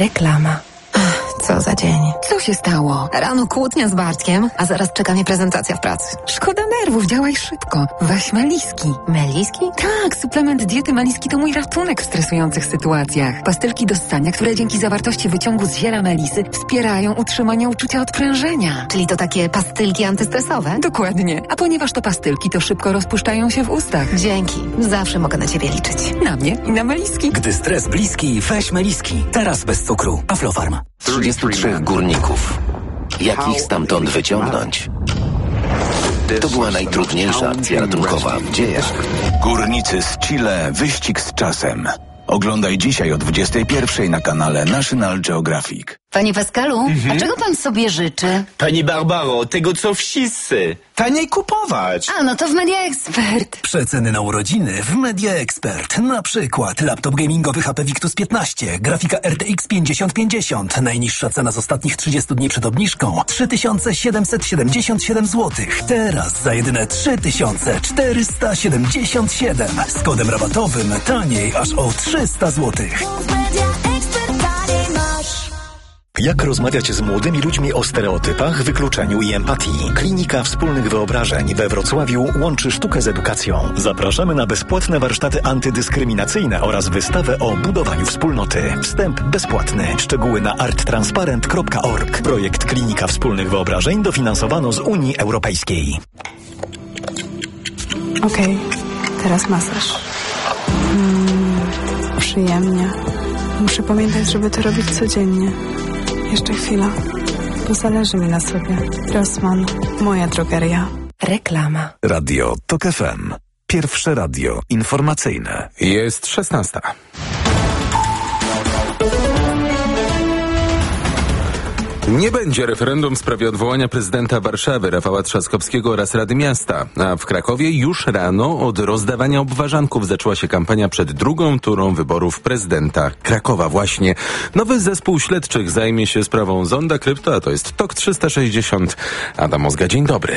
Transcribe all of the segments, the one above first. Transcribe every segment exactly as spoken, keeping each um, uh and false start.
Reklama. Co za dzień. Co się stało? Rano kłótnia z Bartkiem, a zaraz czeka mnie prezentacja w pracy. Szkoda nerwów, działaj szybko. Weź Meliski. Meliski? Tak, suplement diety Meliski to mój ratunek w stresujących sytuacjach. Pastylki do ssania, które dzięki zawartości wyciągu z ziela melisy wspierają utrzymanie uczucia odprężenia. Czyli to takie pastylki antystresowe? Dokładnie. A ponieważ to pastylki, to szybko rozpuszczają się w ustach. Dzięki. Zawsze mogę na ciebie liczyć. Na mnie i na Meliski. Gdy stres bliski, weź Meliski. Teraz bez cukru. Aflofarm. trzydziestu trzech górników. Jak ich stamtąd wyciągnąć? To była najtrudniejsza akcja ratunkowa w dziejach. Górnicy z Chile. Wyścig z czasem. Oglądaj dzisiaj o dwudziestej pierwszej na kanale National Geographic. Panie Pascalu, mhm. a czego pan sobie życzy? Pani Barbaro, tego co wszyscy. Taniej kupować. A, no to w Media Expert. Przeceny na urodziny w Media Expert. Na przykład laptop gamingowy H P Victus piętnaście, grafika R T X pięćdziesiąt pięćdziesiąt. Najniższa cena z ostatnich trzydziestu dni przed obniżką trzy tysiące siedemset siedemdziesiąt siedem złotych. Teraz za jedyne trzy tysiące czterysta siedemdziesiąt siedem. Z kodem rabatowym taniej aż o trzysta złotych. Jak rozmawiać z młodymi ludźmi o stereotypach, wykluczeniu i empatii? Klinika Wspólnych Wyobrażeń we Wrocławiu łączy sztukę z edukacją. Zapraszamy na bezpłatne warsztaty antydyskryminacyjne oraz wystawę o budowaniu wspólnoty. Wstęp bezpłatny. Szczegóły na art transparent kropka org. Projekt Klinika Wspólnych Wyobrażeń dofinansowano z Unii Europejskiej. Okej, okay, teraz masaż. Mm, przyjemnie. Muszę pamiętać, żeby to robić codziennie. Jeszcze chwila, bo zależy mi na sobie. Rossmann, moja drogeria. Reklama. Radio Tok F M. Pierwsze radio informacyjne. Jest szesnasta. Nie będzie referendum w sprawie odwołania prezydenta Warszawy Rafała Trzaskowskiego oraz Rady Miasta. A w Krakowie już rano od rozdawania obwarzanków zaczęła się kampania przed drugą turą wyborów prezydenta Krakowa. Właśnie nowy zespół śledczych zajmie się sprawą Zonda Krypto, a to jest Tok trzysta sześćdziesiąt. Adam Ozga, dzień dobry.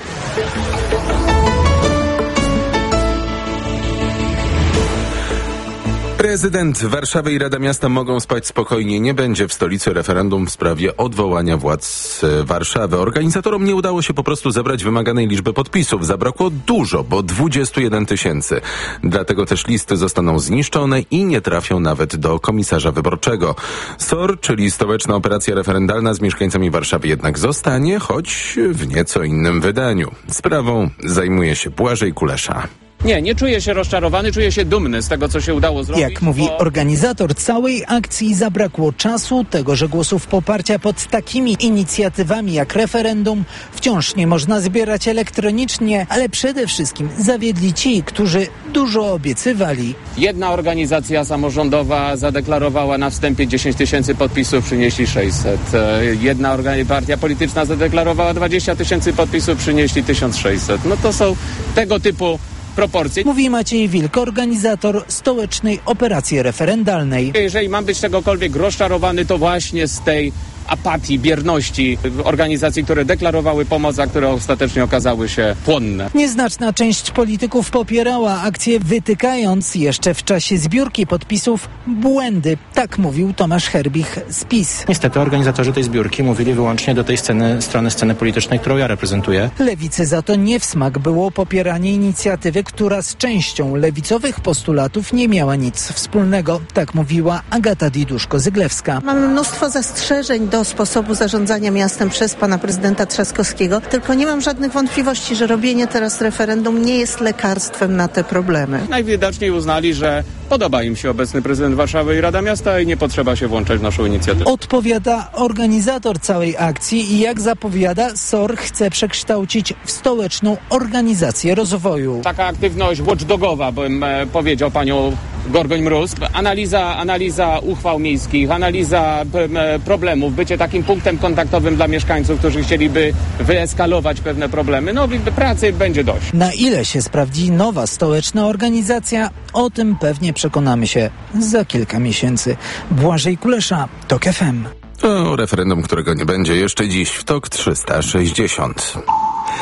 Prezydent Warszawy i Rada Miasta mogą spać spokojnie. Nie będzie w stolicy referendum w sprawie odwołania władz Warszawy. Organizatorom nie udało się po prostu zebrać wymaganej liczby podpisów. Zabrakło dużo, bo dwadzieścia jeden tysięcy. Dlatego też listy zostaną zniszczone i nie trafią nawet do komisarza wyborczego. S O R, czyli Stołeczna Operacja Referendalna z mieszkańcami Warszawy jednak zostanie, choć w nieco innym wydaniu. Sprawą zajmuje się Błażej Kulesza. Nie, nie czuję się rozczarowany, czuję się dumny z tego, co się udało zrobić. Jak mówi bo... organizator całej akcji, zabrakło czasu, tego, że głosów poparcia pod takimi inicjatywami jak referendum wciąż nie można zbierać elektronicznie, ale przede wszystkim zawiedli ci, którzy dużo obiecywali. Jedna organizacja samorządowa zadeklarowała na wstępie dziesięć tysięcy podpisów, przynieśli sześćset. Jedna organ- partia polityczna zadeklarowała dwadzieścia tysięcy podpisów, przynieśli tysiąc sześćset. No to są tego typu proporcje. Mówi Maciej Wilk, organizator Stołecznej Operacji Referendalnej. Jeżeli mam być czegokolwiek rozczarowany, to właśnie z tej apatii, bierności organizacji, które deklarowały pomoc, a które ostatecznie okazały się płonne. Nieznaczna część polityków popierała akcję, wytykając jeszcze w czasie zbiórki podpisów błędy. Tak mówił Tomasz Herbich z PiS. Niestety organizatorzy tej zbiórki mówili wyłącznie do tej sceny, strony sceny politycznej, którą ja reprezentuję. Lewicy za to nie w smak było popieranie inicjatywy, która z częścią lewicowych postulatów nie miała nic wspólnego. Tak mówiła Agata Diduszko-Zyglewska. Mamy mnóstwo zastrzeżeń do sposobu zarządzania miastem przez pana prezydenta Trzaskowskiego, tylko nie mam żadnych wątpliwości, że robienie teraz referendum nie jest lekarstwem na te problemy. Najwidoczniej uznali, że podoba im się obecny prezydent Warszawy i Rada Miasta i nie potrzeba się włączać w naszą inicjatywę. Odpowiada organizator całej akcji i jak zapowiada, S O R chce przekształcić w Stołeczną Organizację Rozwoju. Taka aktywność watchdogowa, bym e, powiedział panią Gorgoń-Mróz. Analiza, analiza uchwał miejskich, analiza e, problemów, bycie takim punktem kontaktowym dla mieszkańców, którzy chcieliby wyeskalować pewne problemy. No pracy będzie dość. Na ile się sprawdzi nowa stołeczna organizacja, o tym pewnie przekonamy się za kilka miesięcy. Błażej Kulesza, Tok F M. O referendum, którego nie będzie jeszcze dziś w Tok trzysta sześćdziesiąt.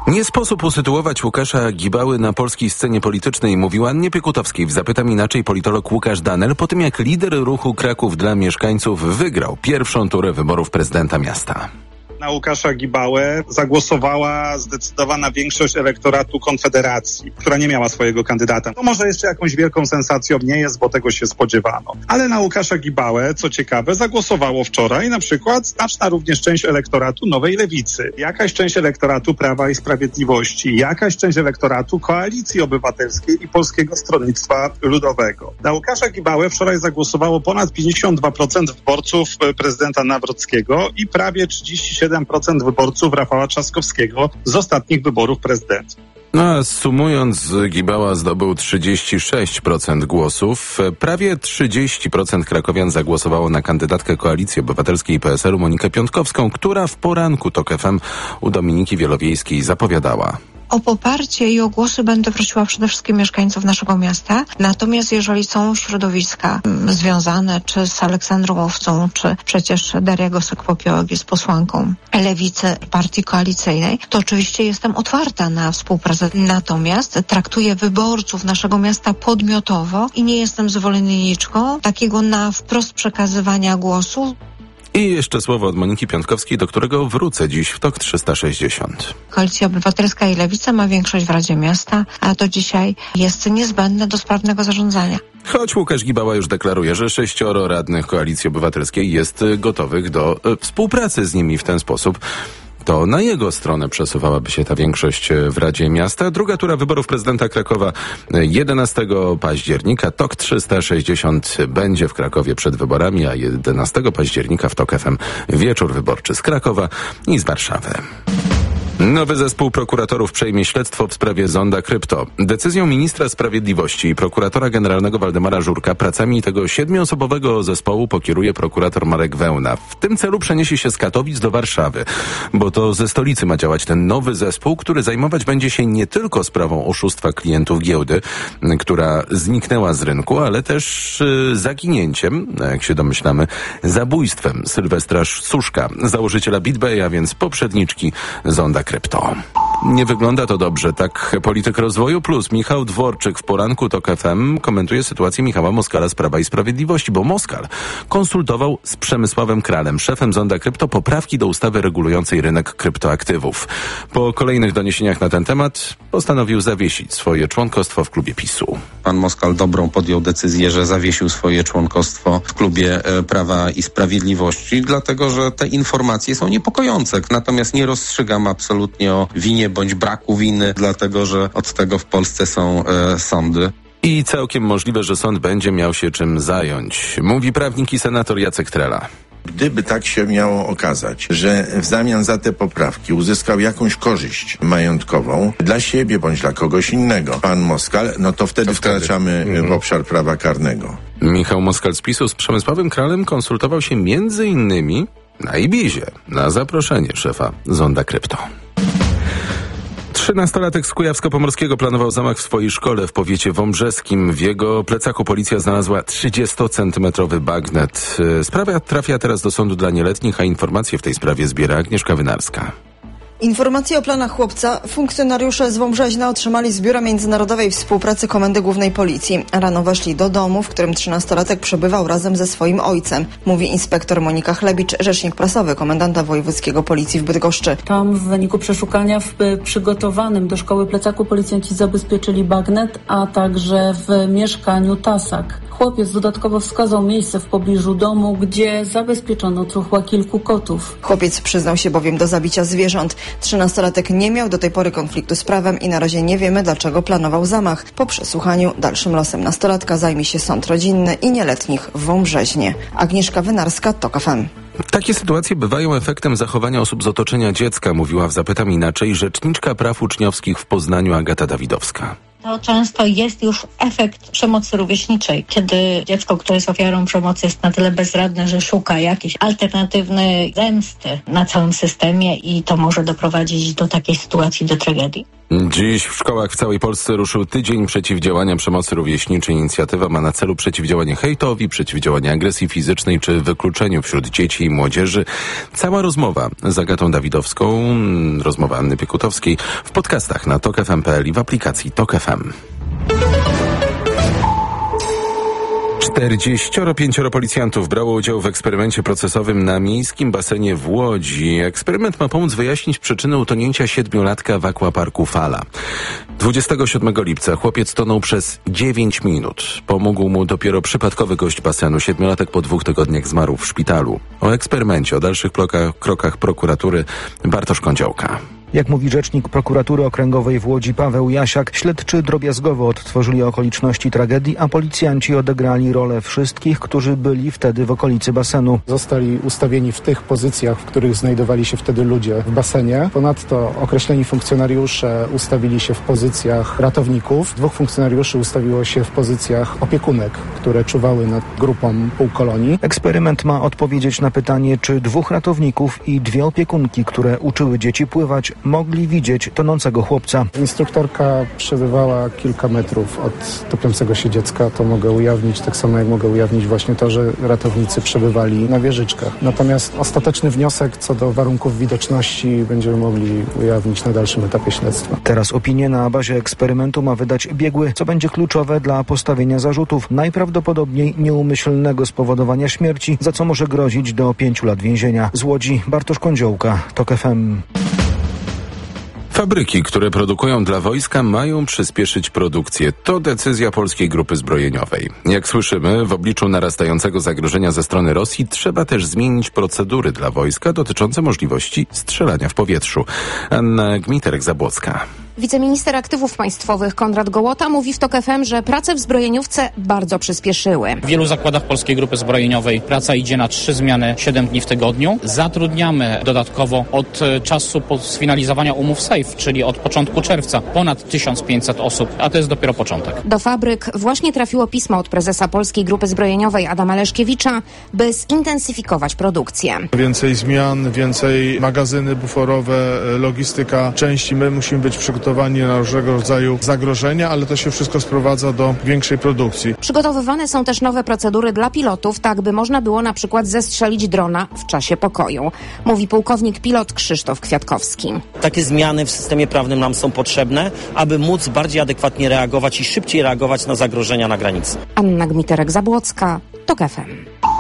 Nie sposób usytuować Łukasza Gibały na polskiej scenie politycznej, mówił Annie Piekutowskiej w Zapytam Inaczej politolog Łukasz Danel po tym, jak lider ruchu Kraków dla mieszkańców wygrał pierwszą turę wyborów prezydenta miasta. Na Łukasza Gibałę zagłosowała zdecydowana większość elektoratu Konfederacji, która nie miała swojego kandydata. To może jeszcze jakąś wielką sensacją nie jest, bo tego się spodziewano. Ale na Łukasza Gibałę, co ciekawe, zagłosowało wczoraj na przykład znaczna również część elektoratu Nowej Lewicy, jakaś część elektoratu Prawa i Sprawiedliwości, jakaś część elektoratu Koalicji Obywatelskiej i Polskiego Stronnictwa Ludowego. Na Łukasza Gibałę wczoraj zagłosowało ponad pięćdziesiąt dwa procent wyborców prezydenta Nawrockiego i prawie trzydzieści siedem procent wyborców Rafała Trzaskowskiego z ostatnich wyborów prezydenckich. No a sumując, Gibała zdobył trzydzieści sześć procent głosów. Prawie trzydzieści procent krakowian zagłosowało na kandydatkę Koalicji Obywatelskiej i P S L u Monikę Piątkowską, która w poranku TOK F M u Dominiki Wielowiejskiej zapowiadała: o poparcie i o głosy będę prosiła przede wszystkim mieszkańców naszego miasta. Natomiast jeżeli są środowiska m, związane czy z Aleksandrą Owcą, czy przecież Daria Gosek-Popiołek jest posłanką Lewicy, partii koalicyjnej, to oczywiście jestem otwarta na współpracę. Natomiast traktuję wyborców naszego miasta podmiotowo i nie jestem zwolenniczką takiego na wprost przekazywania głosu. I jeszcze słowo od Moniki Piątkowskiej, do którego wrócę dziś w TOK trzysta sześćdziesiąt. Koalicja Obywatelska i Lewica ma większość w Radzie Miasta, a to dzisiaj jest niezbędne do sprawnego zarządzania. Choć Łukasz Gibała już deklaruje, że sześcioro radnych Koalicji Obywatelskiej jest gotowych do e, współpracy z nimi w ten sposób, to na jego stronę przesuwałaby się ta większość w Radzie Miasta. Druga tura wyborów prezydenta Krakowa jedenastego października. TOK trzysta sześćdziesiąt będzie w Krakowie przed wyborami, a jedenastego października w TOK F M wieczór wyborczy z Krakowa i z Warszawy. Nowy zespół prokuratorów przejmie śledztwo w sprawie zonda krypto. Decyzją ministra sprawiedliwości i prokuratora generalnego Waldemara Żurka pracami tego siedmioosobowego zespołu pokieruje prokurator Marek Wełna. W tym celu przeniesie się z Katowic do Warszawy, bo to ze stolicy ma działać ten nowy zespół, który zajmować będzie się nie tylko sprawą oszustwa klientów giełdy, która zniknęła z rynku, ale też yy, zaginięciem, jak się domyślamy, zabójstwem Sylwestra Suszka, założyciela BitBay, a więc poprzedniczki zonda krypto. Nie wygląda to dobrze, tak polityk Rozwoju Plus Michał Dworczyk w poranku TOK F M komentuje sytuację Michała Moskala z Prawa i Sprawiedliwości, bo Moskal konsultował z Przemysławem Kralem, szefem zonda krypto, poprawki do ustawy regulującej rynek kryptoaktywów. Po kolejnych doniesieniach na ten temat postanowił zawiesić swoje członkostwo w klubie PiSu. Pan Moskal dobrą podjął decyzję, że zawiesił swoje członkostwo w klubie e, Prawa i Sprawiedliwości, dlatego że te informacje są niepokojące. Natomiast nie rozstrzygam absolutnie o winie bądź braku winy, dlatego że od tego w Polsce są e, sądy. I całkiem możliwe, że sąd będzie miał się czym zająć, mówi prawnik i senator Jacek Trela. Gdyby tak się miało okazać, że w zamian za te poprawki uzyskał jakąś korzyść majątkową dla siebie bądź dla kogoś innego pan Moskal, no to wtedy, to wtedy. wkraczamy mhm. w obszar prawa karnego. Michał Moskal z PiSu z Przemysławem Kralem konsultował się między innymi na Ibizie, na zaproszenie szefa zonda krypto. Trzynastolatek z Kujawsko-Pomorskiego planował zamach w swojej szkole w powiecie wąbrzeskim. W jego plecaku policja znalazła trzydziestocentymetrowy bagnet. Sprawa trafia teraz do sądu dla nieletnich, a informacje w tej sprawie zbiera Agnieszka Wynarska. Informacje o planach chłopca funkcjonariusze z Wąbrzeźna otrzymali z Biura Międzynarodowej Współpracy Komendy Głównej Policji. Rano weszli do domu, w którym trzynastolatek przebywał razem ze swoim ojcem, mówi inspektor Monika Chlebicz, rzecznik prasowy komendanta wojewódzkiego Policji w Bydgoszczy. Tam w wyniku przeszukania w przygotowanym do szkoły plecaku policjanci zabezpieczyli bagnet, a także w mieszkaniu tasak. Chłopiec dodatkowo wskazał miejsce w pobliżu domu, gdzie zabezpieczono truchła kilku kotów. Chłopiec przyznał się bowiem do zabicia zwierząt. Trzynastolatek nie miał do tej pory konfliktu z prawem i na razie nie wiemy, dlaczego planował zamach. Po przesłuchaniu dalszym losem nastolatka zajmie się sąd rodzinny i nieletnich w Wąbrzeźnie. Agnieszka Wynarska, TOK F M. Takie sytuacje bywają efektem zachowania osób z otoczenia dziecka, mówiła w Zapytam Inaczej rzeczniczka praw uczniowskich w Poznaniu Agata Dawidowska. To często jest już efekt przemocy rówieśniczej, kiedy dziecko, które jest ofiarą przemocy, jest na tyle bezradne, że szuka jakiejś alternatywnej zemsty na całym systemie i to może doprowadzić do takiej sytuacji, do tragedii. Dziś w szkołach w całej Polsce ruszył Tydzień Przeciwdziałania Przemocy Rówieśniczej. Inicjatywa ma na celu przeciwdziałanie hejtowi, przeciwdziałanie agresji fizycznej czy wykluczeniu wśród dzieci i młodzieży. Cała rozmowa z Agatą Dawidowską, rozmowa Anny Piekutowskiej w podcastach na tok f m kropka p l i w aplikacji Tok F M. czterdzieścioro pięcioro policjantów brało udział w eksperymencie procesowym na miejskim basenie w Łodzi. Eksperyment ma pomóc wyjaśnić przyczynę utonięcia siedmiolatka w akwaparku Fala. dwudziestego siódmego lipca chłopiec tonął przez dziewięć minut. Pomógł mu dopiero przypadkowy gość basenu. Siedmiolatek po dwóch tygodniach zmarł w szpitalu. O eksperymencie, o dalszych krokach, krokach prokuratury Bartosz Kądziołka. Jak mówi rzecznik prokuratury okręgowej w Łodzi Paweł Jasiak, śledczy drobiazgowo odtworzyli okoliczności tragedii, a policjanci odegrali rolę wszystkich, którzy byli wtedy w okolicy basenu. Zostali ustawieni w tych pozycjach, w których znajdowali się wtedy ludzie w basenie. Ponadto określeni funkcjonariusze ustawili się w pozycjach ratowników. Dwóch funkcjonariuszy ustawiło się w pozycjach opiekunek, które czuwały nad grupą półkolonii. Eksperyment ma odpowiedzieć na pytanie, czy dwóch ratowników i dwie opiekunki, które uczyły dzieci pływać, mogli widzieć tonącego chłopca. Instruktorka przebywała kilka metrów od topiącego się dziecka. To mogę ujawnić, tak samo jak mogę ujawnić właśnie to, że ratownicy przebywali na wieżyczkach. Natomiast ostateczny wniosek co do warunków widoczności będziemy mogli ujawnić na dalszym etapie śledztwa. Teraz opinię na bazie eksperymentu ma wydać biegły, co będzie kluczowe dla postawienia zarzutów, najprawdopodobniej nieumyślnego spowodowania śmierci, za co może grozić do pięciu lat więzienia. Z Łodzi Bartosz Kądziołka, Tok F M. Fabryki, które produkują dla wojska, mają przyspieszyć produkcję. To decyzja Polskiej Grupy Zbrojeniowej. Jak słyszymy, w obliczu narastającego zagrożenia ze strony Rosji trzeba też zmienić procedury dla wojska dotyczące możliwości strzelania w powietrzu. Anna Gmiterek-Zabłocka. Wiceminister Aktywów Państwowych Konrad Gołota mówi w Tok F M, że prace w zbrojeniówce bardzo przyspieszyły. W wielu zakładach Polskiej Grupy Zbrojeniowej praca idzie na trzy zmiany, siedem dni w tygodniu. Zatrudniamy dodatkowo od czasu sfinalizowania umów S A F E, czyli od początku czerwca, ponad tysiąc pięćset osób, a to jest dopiero początek. Do fabryk właśnie trafiło pismo od prezesa Polskiej Grupy Zbrojeniowej Adama Leszkiewicza, by zintensyfikować produkcję. Więcej zmian, więcej magazyny buforowe, logistyka części. My musimy być przygotowani na różnego rodzaju zagrożenia, ale to się wszystko sprowadza do większej produkcji. Przygotowywane są też nowe procedury dla pilotów, tak by można było na przykład zestrzelić drona w czasie pokoju, mówi pułkownik pilot Krzysztof Kwiatkowski. Takie zmiany w systemie prawnym nam są potrzebne, aby móc bardziej adekwatnie reagować i szybciej reagować na zagrożenia na granicy. Anna Gmiterek-Zabłocka, Tok F M.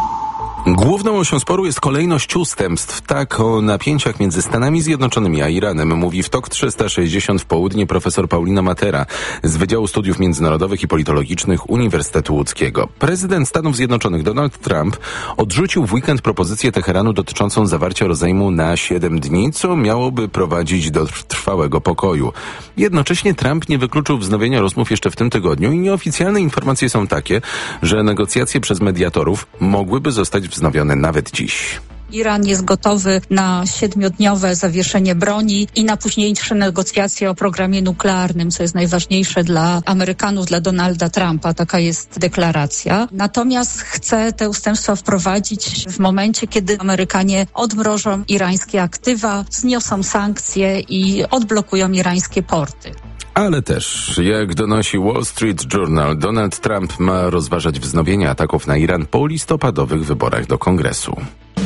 Główną osią sporu jest kolejność ustępstw. Tak o napięciach między Stanami Zjednoczonymi a Iranem mówi w Tok trzysta sześćdziesiąt w południe profesor Paulina Matera z Wydziału Studiów Międzynarodowych i Politologicznych Uniwersytetu Łódzkiego. Prezydent Stanów Zjednoczonych Donald Trump odrzucił w weekend propozycję Teheranu dotyczącą zawarcia rozejmu na siedem dni, co miałoby prowadzić do trwałego pokoju. Jednocześnie Trump nie wykluczył wznowienia rozmów jeszcze w tym tygodniu i nieoficjalne informacje są takie, że negocjacje przez mediatorów mogłyby zostać wznowione nawet dziś. Iran jest gotowy na siedmiodniowe zawieszenie broni i na późniejsze negocjacje o programie nuklearnym, co jest najważniejsze dla Amerykanów, dla Donalda Trumpa. Taka jest deklaracja. Natomiast chce te ustępstwa wprowadzić w momencie, kiedy Amerykanie odmrożą irańskie aktywa, zniosą sankcje i odblokują irańskie porty. Ale też, jak donosi Wall Street Journal, Donald Trump ma rozważać wznowienie ataków na Iran po listopadowych wyborach do Kongresu.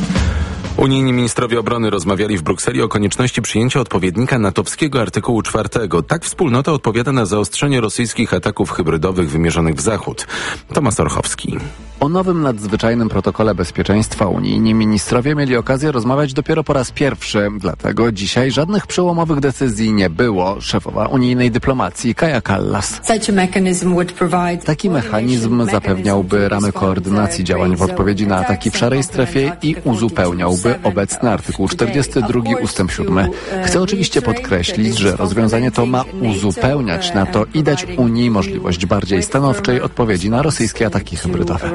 Unijni ministrowie obrony rozmawiali w Brukseli o konieczności przyjęcia odpowiednika natowskiego artykułu czwartego. Tak wspólnota odpowiada na zaostrzenie rosyjskich ataków hybrydowych wymierzonych w Zachód. Tomasz Orchowski. O nowym nadzwyczajnym protokole bezpieczeństwa unijni ministrowie mieli okazję rozmawiać dopiero po raz pierwszy. Dlatego dzisiaj żadnych przełomowych decyzji nie było. Szefowa unijnej dyplomacji Kaja Kallas. Taki mechanizm zapewniałby ramy koordynacji działań w odpowiedzi na ataki w szarej strefie i uzupełniałby obecny artykuł czterdziesty drugi ustęp siódmy. Chcę oczywiście podkreślić, że rozwiązanie to ma uzupełniać na to i dać Unii możliwość bardziej stanowczej odpowiedzi na rosyjskie ataki hybrydowe.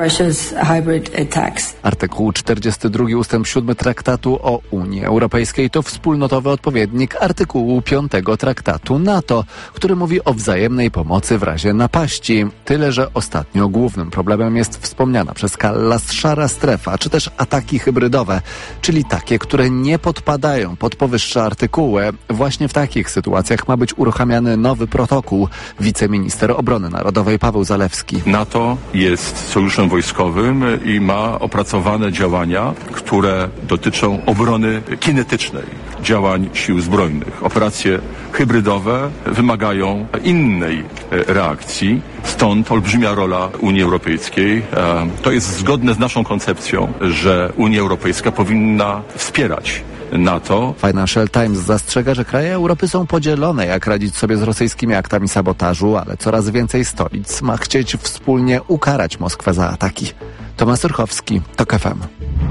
Artykuł czterdziesty drugi ustęp siódmy Traktatu o Unii Europejskiej to wspólnotowy odpowiednik artykułu piątego Traktatu NATO, który mówi o wzajemnej pomocy w razie napaści. Tyle, że ostatnio głównym problemem jest wspomniana przez Kallas szara strefa, czy też ataki hybrydowe. czyli takie, które nie podpadają pod powyższe artykuły. Właśnie w takich sytuacjach ma być uruchamiany nowy protokół. Wiceminister Obrony Narodowej Paweł Zalewski. NATO jest sojuszem wojskowym i ma opracowane działania, które dotyczą obrony kinetycznej, działań sił zbrojnych. Operacje hybrydowe wymagają innej reakcji, stąd olbrzymia rola Unii Europejskiej. To jest zgodne z naszą koncepcją, że Unia Europejska powinna wspierać NATO. Financial Times zastrzega, że kraje Europy są podzielone, jak radzić sobie z rosyjskimi aktami sabotażu, ale coraz więcej stolic ma chcieć wspólnie ukarać Moskwę za ataki. Tomasz Surchowski, TOK F M.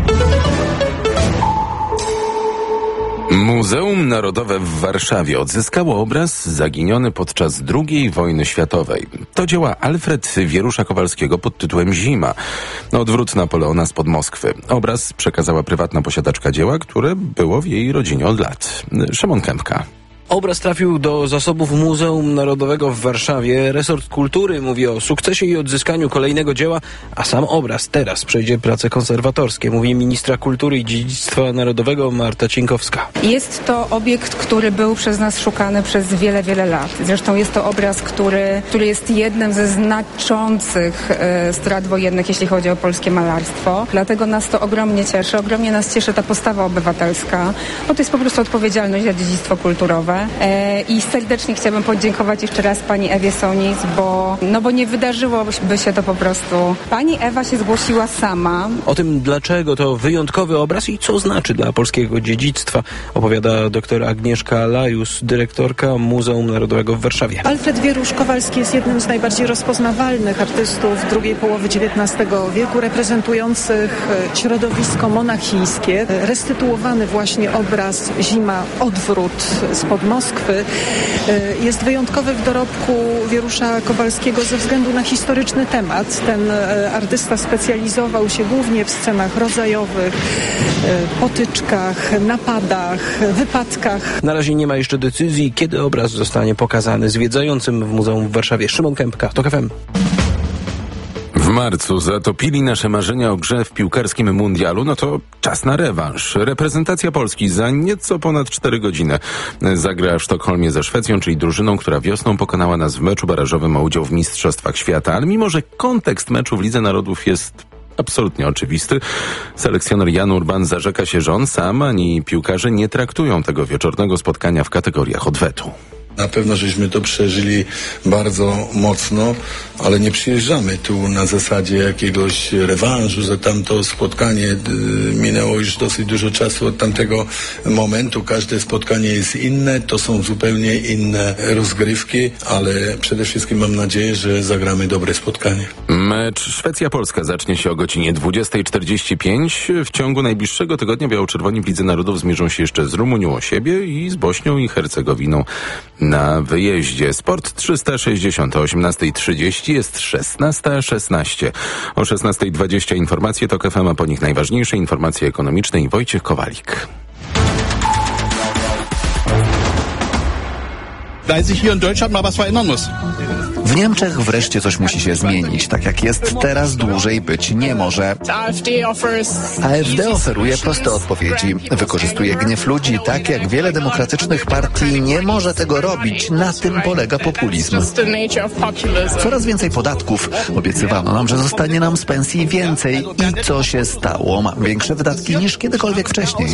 Muzeum Narodowe w Warszawie odzyskało obraz zaginiony podczas drugiej wojny światowej. To dzieła Alfred Wierusza-Kowalskiego pod tytułem Zima. Odwrót Napoleona spod Moskwy. Obraz przekazała prywatna posiadaczka dzieła, które było w jej rodzinie od lat. Szymon Kępka. Obraz trafił do zasobów Muzeum Narodowego w Warszawie. Resort Kultury mówi o sukcesie i odzyskaniu kolejnego dzieła, a sam obraz teraz przejdzie prace konserwatorskie, mówi ministra kultury i dziedzictwa narodowego Marta Cienkowska. Jest to obiekt, który był przez nas szukany przez wiele, wiele lat. Zresztą jest to obraz, który, który jest jednym ze znaczących e, strat wojennych, jeśli chodzi o polskie malarstwo. Dlatego nas to ogromnie cieszy. Ogromnie nas cieszy ta postawa obywatelska, bo to jest po prostu odpowiedzialność za dziedzictwo kulturowe. I serdecznie chciałabym podziękować jeszcze raz pani Ewie Sonis, bo, no bo nie wydarzyłoby się to po prostu. Pani Ewa się zgłosiła sama. O tym, dlaczego to wyjątkowy obraz i co znaczy dla polskiego dziedzictwa, opowiada dr Agnieszka Lajus, dyrektorka Muzeum Narodowego w Warszawie. Alfred Wierusz-Kowalski jest jednym z najbardziej rozpoznawalnych artystów drugiej połowy dziewiętnastego wieku, reprezentujących środowisko monachijskie. Restytuowany właśnie obraz Zima, odwrót spod Moskwy jest wyjątkowy w dorobku Wierusza Kowalskiego ze względu na historyczny temat. Ten artysta specjalizował się głównie w scenach rodzajowych, potyczkach, napadach, wypadkach. Na razie nie ma jeszcze decyzji, kiedy obraz zostanie pokazany zwiedzającym w Muzeum w Warszawie. Szymon Kępka, TOK F M. W marcu zatopili nasze marzenia o grze w piłkarskim mundialu, no to czas na rewanż. Reprezentacja Polski za nieco ponad cztery godziny zagra w Sztokholmie ze Szwecją, czyli drużyną, która wiosną pokonała nas w meczu barażowym o udział w Mistrzostwach Świata. Ale mimo, że kontekst meczu w Lidze Narodów jest absolutnie oczywisty, selekcjoner Jan Urban zarzeka się, że on sam ani piłkarze nie traktują tego wieczornego spotkania w kategoriach odwetu. Na pewno żeśmy to przeżyli bardzo mocno, ale nie przyjeżdżamy tu na zasadzie jakiegoś rewanżu za tamto spotkanie. Minęło już dosyć dużo czasu od tamtego momentu. Każde spotkanie jest inne, to są zupełnie inne rozgrywki, ale przede wszystkim mam nadzieję, że zagramy dobre spotkanie. Mecz Szwecja-Polska zacznie się o godzinie dwudziesta czterdzieści pięć. W ciągu najbliższego tygodnia biało-czerwoni w Lidze Narodów zmierzą się jeszcze z Rumunią o siebie i z Bośnią i Hercegowiną na wyjeździe. Sport trzysta sześćdziesiąt o osiemnasta trzydzieści jest szesnasta szesnaście. O szesnasta dwadzieścia informacje TOK F M, a po nich najważniejsze informacje ekonomiczne i Wojciech Kowalik. Weil sich hier in Deutschland mal was verändern muss. W Niemczech wreszcie coś musi się zmienić. Tak jak jest teraz, dłużej być nie może. A F D oferuje proste odpowiedzi. Wykorzystuje gniew ludzi tak, jak wiele demokratycznych partii nie może tego robić. Na tym polega populizm. Coraz więcej podatków. Obiecywano nam, że zostanie nam z pensji więcej. I co się stało? Mam większe wydatki niż kiedykolwiek wcześniej.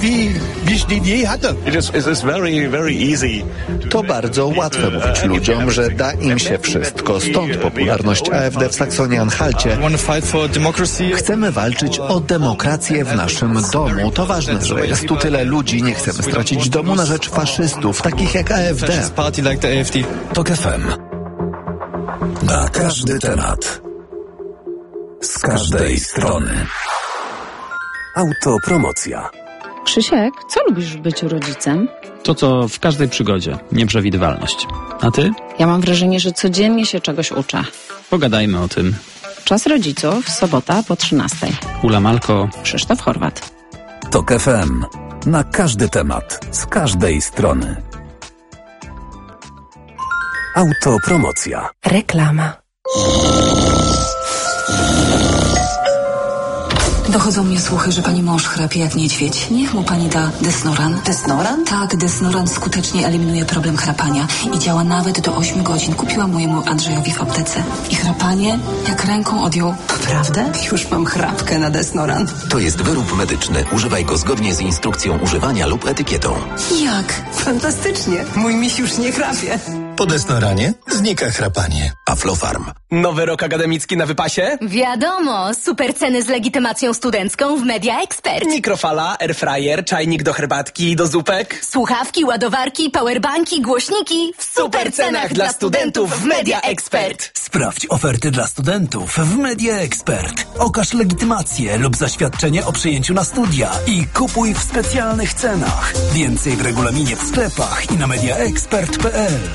To bardzo łatwe mówić ludziom, że da im się wszystko. Stąd popularność A F D w Saksonii-Anhalcie. Chcemy walczyć o demokrację w naszym domu. To ważne, że jest tu tyle ludzi. Nie chcemy stracić domu na rzecz faszystów, takich jak A F D. TOK F M. Na każdy temat. Z każdej strony. Autopromocja. Krzysiek, co lubisz w byciu rodzicem? To, co w każdej przygodzie. Nieprzewidywalność. A ty? Ja mam wrażenie, że codziennie się czegoś uczę. Pogadajmy o tym. Czas rodziców, sobota po trzynastej. Ula Malko. Krzysztof Horwat. TOK F M. Na każdy temat. Z każdej strony. Autopromocja. Reklama. Dochodzą mnie słuchy, że pani mąż chrapie jak niedźwiedź. Niech mu pani da Desnoran. Desnoran? Tak, Desnoran skutecznie eliminuje problem chrapania i działa nawet do ośmiu godzin. Kupiłam mojemu Andrzejowi w aptece. I chrapanie jak ręką odjął. Prawda? Już mam chrapkę na Desnoran. To jest wyrób medyczny. Używaj go zgodnie z instrukcją używania lub etykietą. Jak? Fantastycznie. Mój miś już nie chrapie. Po Desnoranie znika chrapanie. Aflofarm. Nowy rok akademicki na wypasie? Wiadomo, super ceny z legitymacją studencką w Media Expert. Mikrofala, airfryer, czajnik do herbatki i do zupek. Słuchawki, ładowarki, powerbanki, głośniki w super cenach dla studentów w Media Expert. Sprawdź oferty dla studentów w Media Expert. Okaż legitymację lub zaświadczenie o przyjęciu na studia i kupuj w specjalnych cenach. Więcej w regulaminie w sklepach i na mediaexpert kropka p l.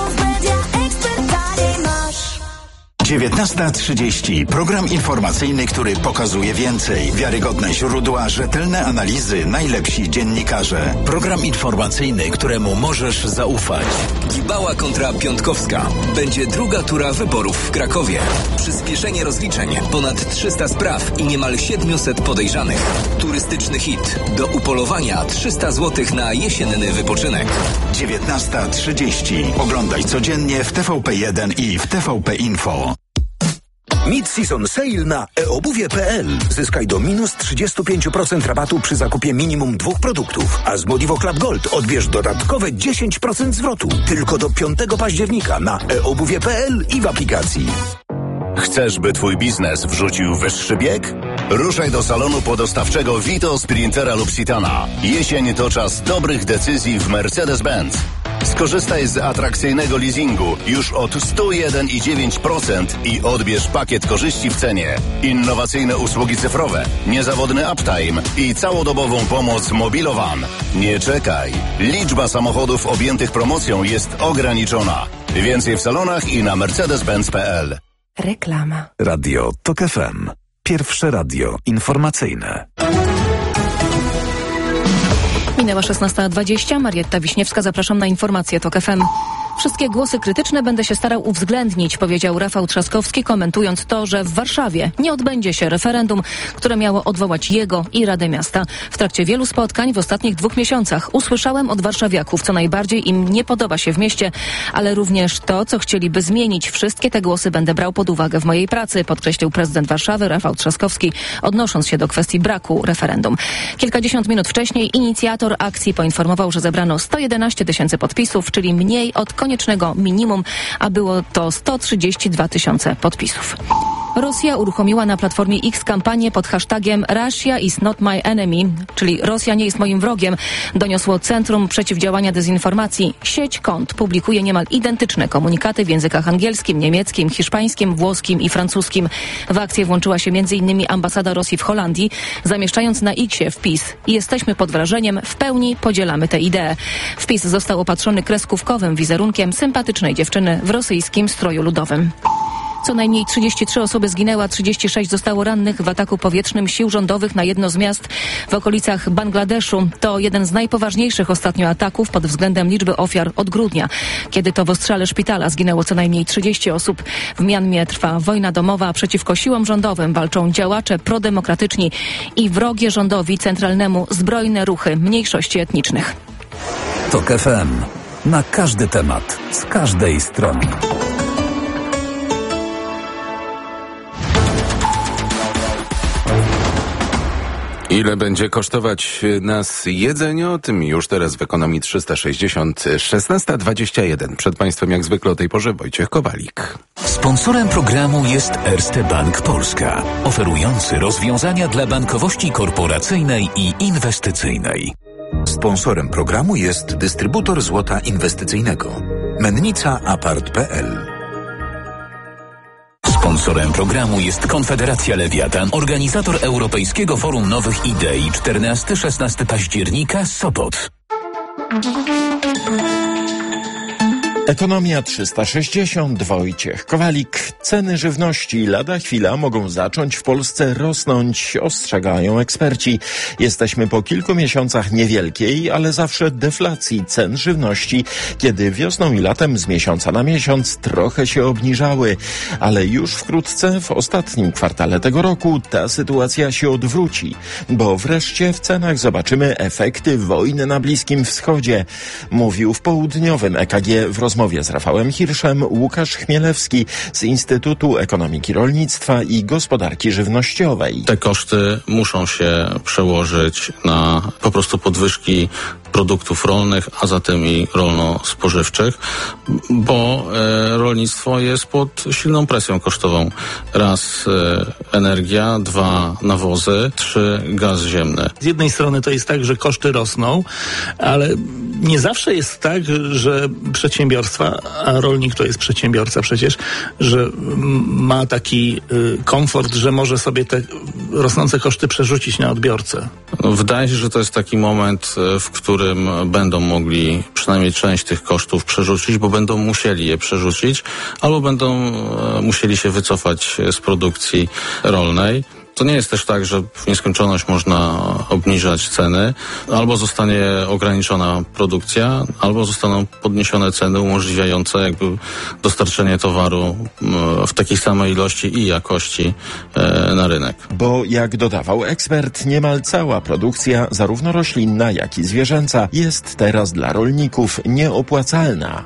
dziewiętnasta trzydzieści. Program informacyjny, który pokazuje więcej. Wiarygodne źródła, rzetelne analizy, najlepsi dziennikarze. Program informacyjny, któremu możesz zaufać. Gibała kontra Piątkowska. Będzie druga tura wyborów w Krakowie. Przyspieszenie rozliczeń. Ponad trzysta spraw i niemal siedmiuset podejrzanych. Turystyczny hit. Do upolowania trzysta złotych na jesienny wypoczynek. dziewiętnasta trzydzieści. Oglądaj codziennie w T V P jeden i w T V P Info. Mid-season sale na e obuwie kropka p l. Zyskaj do minus trzydzieści pięć procent rabatu przy zakupie minimum dwóch produktów, a z Modivo Club Gold odbierz dodatkowe dziesięć procent zwrotu. Tylko do piątego października na e obuwie kropka p l i w aplikacji. Chcesz, by twój biznes wrzucił wyższy bieg? Ruszaj do salonu podostawczego Vito, Sprintera lub Citana. Jesień to czas dobrych decyzji w Mercedes-Benz. Skorzystaj z atrakcyjnego leasingu już od sto jeden i dziewięć procent i odbierz pakiet korzyści w cenie. Innowacyjne usługi cyfrowe, niezawodny uptime i całodobową pomoc Mobilowan. Nie czekaj. Liczba samochodów objętych promocją jest ograniczona. Więcej w salonach i na mercedes benz kropka p l. Reklama. Radio Tok F M. Pierwsze radio informacyjne. Minęła szesnasta dwadzieścia. Marietta Wiśniewska, zapraszam na informacje Tok F M. Wszystkie głosy krytyczne będę się starał uwzględnić, powiedział Rafał Trzaskowski, komentując to, że w Warszawie nie odbędzie się referendum, które miało odwołać jego i Radę Miasta. W trakcie wielu spotkań w ostatnich dwóch miesiącach usłyszałem od warszawiaków, co najbardziej im nie podoba się w mieście, ale również to, co chcieliby zmienić. Wszystkie te głosy będę brał pod uwagę w mojej pracy, podkreślił prezydent Warszawy Rafał Trzaskowski, odnosząc się do kwestii braku referendum. Kilkadziesiąt minut wcześniej inicjator akcji poinformował, że zebrano sto jedenaście tysięcy podpisów, czyli mniej od koniecznego minimum, a było to sto trzydzieści dwa tysiące podpisów. Rosja uruchomiła na Platformie X kampanię pod hashtagiem Russia is not my enemy, czyli Rosja nie jest moim wrogiem, doniosło Centrum Przeciwdziałania Dezinformacji. Sieć kont publikuje niemal identyczne komunikaty w językach angielskim, niemieckim, hiszpańskim, włoskim i francuskim. W akcję włączyła się między innymi ambasada Rosji w Holandii, zamieszczając na X-ie wpis: jesteśmy pod wrażeniem, w pełni podzielamy tę ideę. Wpis został opatrzony kreskówkowym wizerunkiem sympatycznej dziewczyny w rosyjskim stroju ludowym. Co najmniej trzydzieści trzy osoby zginęły, a trzydzieści sześć zostało rannych w ataku powietrznym sił rządowych na jedno z miast w okolicach Bangladeszu. To jeden z najpoważniejszych ostatnio ataków pod względem liczby ofiar od grudnia, kiedy to w ostrzale szpitala zginęło co najmniej trzydzieści osób. W Mianmie trwa wojna domowa, a przeciwko siłom rządowym walczą działacze prodemokratyczni i wrogie rządowi centralnemu zbrojne ruchy mniejszości etnicznych. Tok F M. Na każdy temat, z każdej strony. Ile będzie kosztować nas jedzenie? O tym już teraz w Ekonomii trzysta sześćdziesiąt. szesnasta dwadzieścia jeden. Przed Państwem jak zwykle o tej porze Wojciech Kowalik. Sponsorem programu jest Erste Bank Polska, oferujący rozwiązania dla bankowości korporacyjnej i inwestycyjnej. Sponsorem programu jest dystrybutor złota inwestycyjnego Mennica Apart kropka p l. Sponsorem programu jest Konfederacja Lewiatan, organizator Europejskiego Forum Nowych Idei czternastego do szesnastego października, Sopot. Ekonomia trzysta sześćdziesiąt, Wojciech Kowalik. Ceny żywności lada chwila mogą zacząć w Polsce rosnąć, ostrzegają eksperci. Jesteśmy po kilku miesiącach niewielkiej, ale zawsze deflacji cen żywności, kiedy wiosną i latem z miesiąca na miesiąc trochę się obniżały. Ale już wkrótce, w ostatnim kwartale tego roku, ta sytuacja się odwróci, bo wreszcie w cenach zobaczymy efekty wojny na Bliskim Wschodzie. Mówił w południowym E K G w rozmowie z Rafałem Hirszem Łukasz Chmielewski z Instytutu Ekonomiki Rolnictwa i Gospodarki Żywnościowej. Te koszty muszą się przełożyć na po prostu podwyżki produktów rolnych, a zatem i rolno-spożywczych, bo e, rolnictwo jest pod silną presją kosztową. Raz e, energia, dwa nawozy, trzy gaz ziemny. Z jednej strony to jest tak, że koszty rosną, ale nie zawsze jest tak, że przedsiębiorstwa, a rolnik to jest przedsiębiorca przecież, że ma taki y, komfort, że może sobie te rosnące koszty przerzucić na odbiorcę. Wydaje się, że to jest taki moment, w którym będą mogli przynajmniej część tych kosztów przerzucić, bo będą musieli je przerzucić, albo będą e, musieli się wycofać z produkcji rolnej. To nie jest też tak, że w nieskończoność można obniżać ceny. Albo zostanie ograniczona produkcja, albo zostaną podniesione ceny umożliwiające jakby dostarczenie towaru w takiej samej ilości i jakości na rynek. Bo jak dodawał ekspert, niemal cała produkcja, zarówno roślinna, jak i zwierzęca, jest teraz dla rolników nieopłacalna.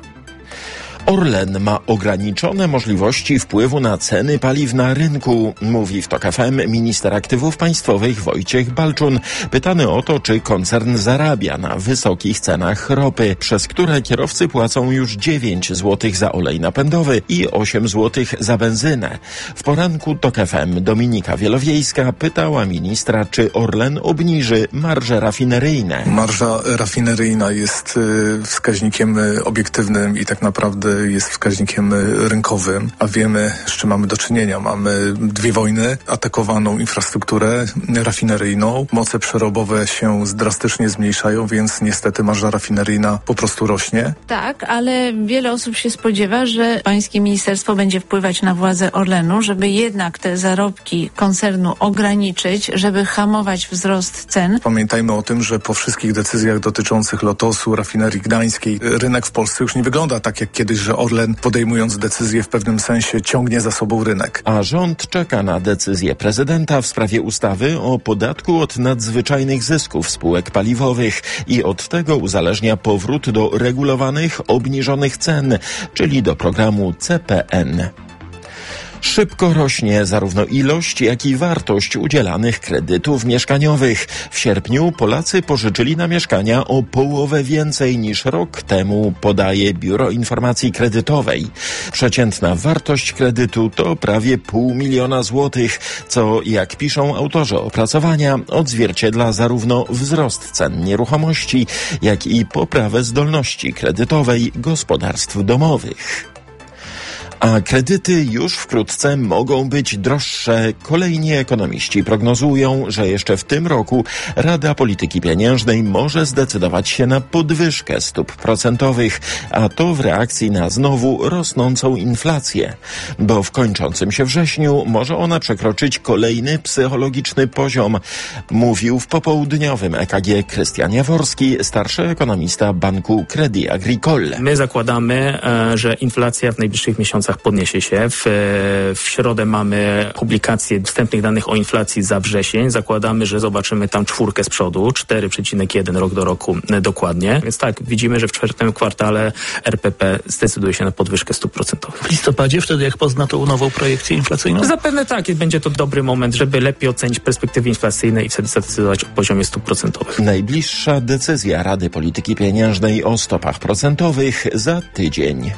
Orlen ma ograniczone możliwości wpływu na ceny paliw na rynku, mówi w TOK F M minister aktywów państwowych Wojciech Balczun, pytany o to, czy koncern zarabia na wysokich cenach ropy, przez które kierowcy płacą już dziewięć złotych za olej napędowy i osiem złotych za benzynę. W poranku TOK F M Dominika Wielowiejska pytała ministra, czy Orlen obniży marże rafineryjne. Marża rafineryjna jest wskaźnikiem obiektywnym i tak naprawdę jest wskaźnikiem rynkowym, a wiemy, z czym mamy do czynienia. Mamy dwie wojny, atakowaną infrastrukturę rafineryjną, moce przerobowe się drastycznie zmniejszają, więc niestety marża rafineryjna po prostu rośnie. Tak, ale wiele osób się spodziewa, że pańskie ministerstwo będzie wpływać na władze Orlenu, żeby jednak te zarobki koncernu ograniczyć, żeby hamować wzrost cen. Pamiętajmy o tym, że po wszystkich decyzjach dotyczących Lotosu, rafinerii gdańskiej, rynek w Polsce już nie wygląda tak jak kiedyś, że Orlen, podejmując decyzję, w pewnym sensie ciągnie za sobą rynek. A rząd czeka na decyzję prezydenta w sprawie ustawy o podatku od nadzwyczajnych zysków spółek paliwowych i od tego uzależnia powrót do regulowanych, obniżonych cen, czyli do programu C P N. Szybko rośnie zarówno ilość, jak i wartość udzielanych kredytów mieszkaniowych. W sierpniu Polacy pożyczyli na mieszkania o połowę więcej niż rok temu, podaje Biuro Informacji Kredytowej. Przeciętna wartość kredytu to prawie pół miliona złotych, co, jak piszą autorzy opracowania, odzwierciedla zarówno wzrost cen nieruchomości, jak i poprawę zdolności kredytowej gospodarstw domowych. A kredyty już wkrótce mogą być droższe. Kolejni ekonomiści prognozują, że jeszcze w tym roku Rada Polityki Pieniężnej może zdecydować się na podwyżkę stóp procentowych, a to w reakcji na znowu rosnącą inflację. Bo w kończącym się wrześniu może ona przekroczyć kolejny psychologiczny poziom, mówił w popołudniowym E K G Krystian Jaworski, starszy ekonomista banku Crédit Agricole. My zakładamy, że inflacja w najbliższych miesiącach podniesie się. W, w środę mamy publikację wstępnych danych o inflacji za wrzesień. Zakładamy, że zobaczymy tam czwórkę z przodu, cztery przecinek jeden rok do roku dokładnie. Więc tak, widzimy, że w czwartym kwartale R P P zdecyduje się na podwyżkę stóp procentowych. W listopadzie, wtedy jak pozna tą nową projekcję inflacyjną? Zapewne tak, będzie to dobry moment, żeby lepiej ocenić perspektywy inflacyjne i wtedy zdecydować o poziomie stóp procentowych. Najbliższa decyzja Rady Polityki Pieniężnej o stopach procentowych za tydzień.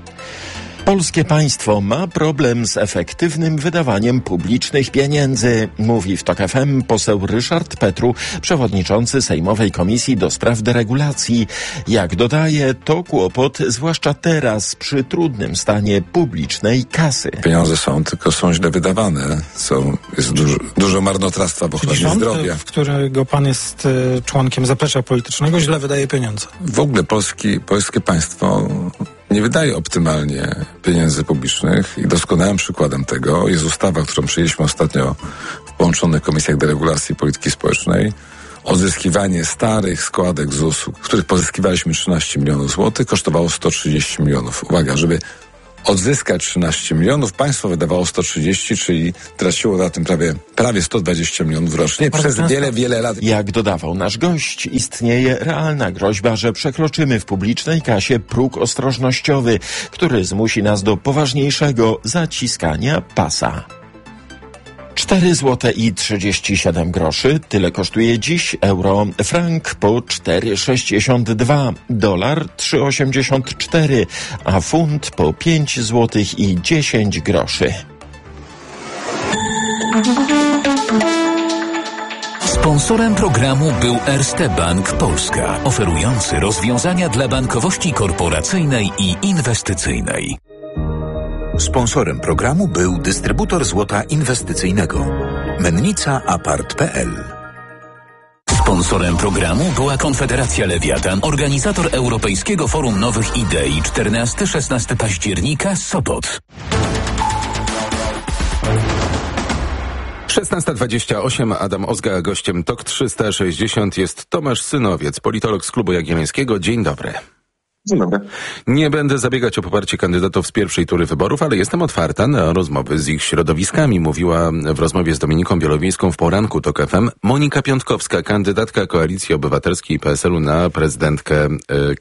Polskie państwo ma problem z efektywnym wydawaniem publicznych pieniędzy, mówi w TOK F M poseł Ryszard Petru, przewodniczący Sejmowej Komisji do Spraw Deregulacji. Jak dodaje, to kłopot zwłaszcza teraz przy trudnym stanie publicznej kasy. Pieniądze są, tylko są źle wydawane. Są, jest dużo, dużo marnotrawstwa w ochronie zdrowia. W którego pan jest członkiem zaplecza politycznego, źle wydaje pieniądze. W ogóle Polski, polskie państwo nie wydaje optymalnie pieniędzy publicznych i doskonałym przykładem tego jest ustawa, którą przyjęliśmy ostatnio w połączonych Komisjach Deregulacji i Polityki Społecznej. Odzyskiwanie starych składek Z U S-u, których pozyskiwaliśmy trzynaście milionów złotych, kosztowało sto trzydzieści milionów. Uwaga, żeby odzyskać trzynaście milionów, państwo wydawało sto trzydzieści, czyli traciło na tym prawie, prawie sto dwadzieścia milionów rocznie przez wiele, wiele lat. Jak dodawał nasz gość, istnieje realna groźba, że przekroczymy w publicznej kasie próg ostrożnościowy, który zmusi nas do poważniejszego zaciskania pasa. cztery złote i trzydzieści siedem groszy. Tyle kosztuje dziś euro. Frank po cztery sześćdziesiąt dwa, dolar trzy osiemdziesiąt cztery, a funt po pięć złotych i dziesięć groszy. Sponsorem programu był Erste Bank Polska, oferujący rozwiązania dla bankowości korporacyjnej i inwestycyjnej. Sponsorem programu był dystrybutor złota inwestycyjnego Mennica Apart kropka p l. Sponsorem programu była Konfederacja Lewiatan, organizator Europejskiego Forum Nowych Idei czternastego do szesnastego października, Sopot. szesnasta dwadzieścia osiem, Adam Ozga, gościem Tok trzysta sześćdziesiąt jest Tomasz Synowiec, politolog z Klubu Jagiellońskiego. Dzień dobry. Dzień dobry. Nie będę zabiegać o poparcie kandydatów z pierwszej tury wyborów, ale jestem otwarta na rozmowy z ich środowiskami. Mówiła w rozmowie z Dominiką Bielowiejską w poranku Tok F M Monika Piątkowska, kandydatka Koalicji Obywatelskiej i P S L u na prezydentkę